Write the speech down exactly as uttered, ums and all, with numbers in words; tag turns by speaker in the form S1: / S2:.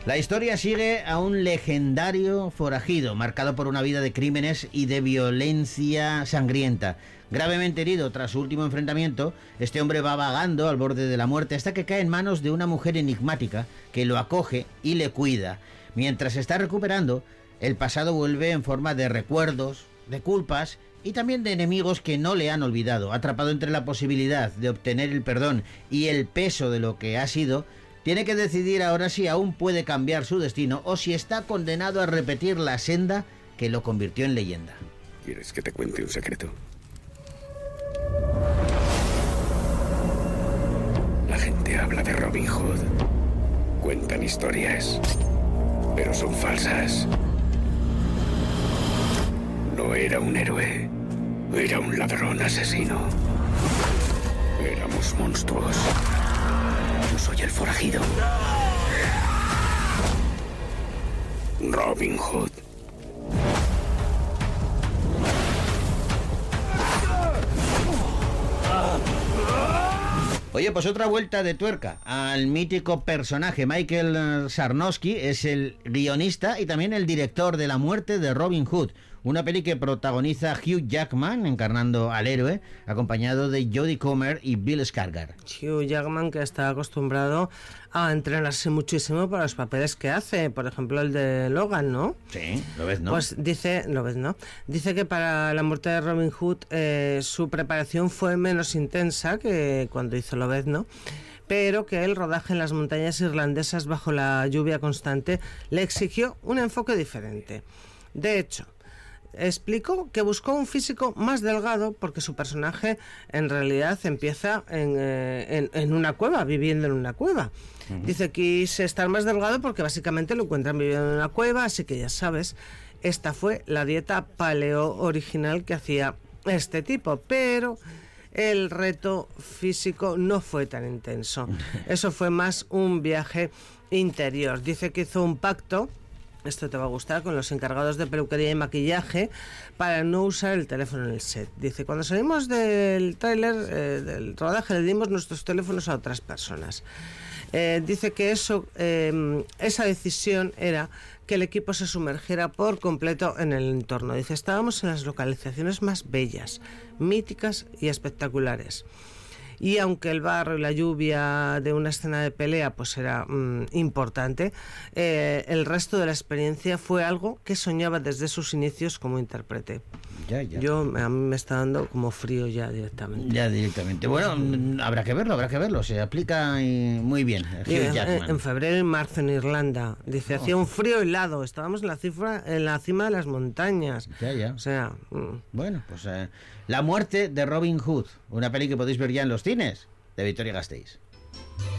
S1: La historia sigue a un legendario forajido, marcado por una vida de crímenes y de violencia sangrienta. Gravemente herido tras su último enfrentamiento, este hombre va vagando al borde de la muerte hasta que cae en manos de una mujer enigmática que lo acoge y le cuida. Mientras se está recuperando, el pasado vuelve en forma de recuerdos, de culpas y también de enemigos que no le han olvidado. Atrapado entre la posibilidad de obtener el perdón y el peso de lo que ha sido, tiene que decidir ahora si aún puede cambiar su destino o si está condenado a repetir la senda que lo convirtió en leyenda.
S2: ¿Quieres que te cuente un secreto? La gente habla de Robin Hood. Cuentan historias, pero son falsas. No era un héroe, era un ladrón asesino. Éramos monstruos. Yo soy el forajido. Robin Hood.
S1: Oye, pues otra vuelta de tuerca al mítico personaje. Michael Sarnowski es el guionista y también el director de La muerte de Robin Hood, una peli que protagoniza Hugh Jackman encarnando al héroe, acompañado de Jodie Comer y Bill Skarsgård.
S3: Hugh Jackman, que está acostumbrado a entrenarse muchísimo para los papeles que hace, por ejemplo el de Logan, ¿no?
S1: Sí, lo ves, ¿no?
S3: Pues dice, lo ves, ¿no? Dice que para La muerte de Robin Hood eh, su preparación fue menos intensa que cuando hizo Lo ves, ¿no? Pero que el rodaje en las montañas irlandesas bajo la lluvia constante le exigió un enfoque diferente. De hecho, explicó que buscó un físico más delgado porque su personaje en realidad empieza en, eh, en, en una cueva, viviendo en una cueva. Uh-huh. Dice que quise estar más delgado porque básicamente lo encuentran viviendo en una cueva, así que ya sabes, esta fue la dieta paleo original que hacía este tipo, pero el reto físico no fue tan intenso. Eso fue más un viaje interior. Dice que hizo un pacto, esto te va a gustar, con los encargados de peluquería y maquillaje para no usar el teléfono en el set. Dice, cuando salimos del tráiler, eh, del rodaje, le dimos nuestros teléfonos a otras personas. Eh, dice que eso, eh, esa decisión era que el equipo se sumergiera por completo en el entorno. Dice, estábamos en las localizaciones más bellas, míticas y espectaculares. Y aunque el barro y la lluvia de una escena de pelea pues era mmm, importante, eh, el resto de la experiencia fue algo que soñaba desde sus inicios como intérprete.
S1: Ya, ya.
S3: Yo, a mí me está dando como frío ya directamente.
S1: Ya directamente. Bueno, habrá que verlo, habrá que verlo. Se aplica muy bien.
S3: En, en febrero y marzo en Irlanda. Dice, oh. hacía un frío helado. Estábamos en la, cifra, en la cima de las montañas.
S1: Ya, ya.
S3: O sea...
S1: Mmm. Bueno, pues eh, La muerte de Robin Hood. Una peli que podéis ver ya en los cines de Vitoria Gasteiz.